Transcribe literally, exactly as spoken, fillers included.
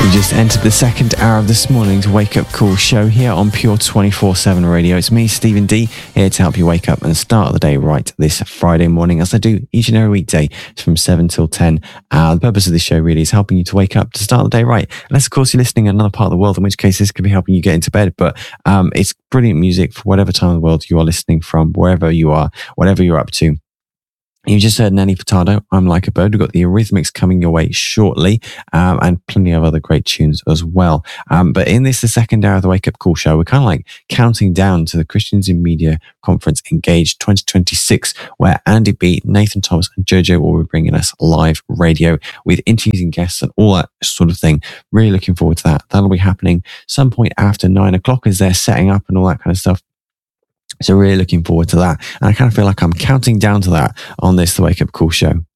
We just entered the second hour of this morning's Wake Up Call show here on Pure twenty-four seven Radio. It's me, Stephen D, here to help you wake up and start the day right this Friday morning, as I do each and every weekday from seven till ten. Uh, the purpose of this show really is helping you to wake up to start the day right. Unless, of course, you're listening in another part of the world, in which case this could be helping you get into bed. But um, it's brilliant music for whatever time of the world you are listening from, wherever you are, whatever you're up to. You just heard Nelly Furtado, I'm Like a Bird. We've got the Eurythmics coming your way shortly, um, and plenty of other great tunes as well. Um, but in this, the second hour of the Wake Up Call show, we're kind of like counting down to the Christians in Media Conference Engage twenty twenty-six, where Andy B, Nathan Thomas and Jojo will be bringing us live radio with interviews and guests and all that sort of thing. Really looking forward to that. That'll be happening some point after nine o'clock as they're setting up and all that kind of stuff. So really looking forward to that. And I kind of feel like I'm counting down to that on this, the Wake Up Call show.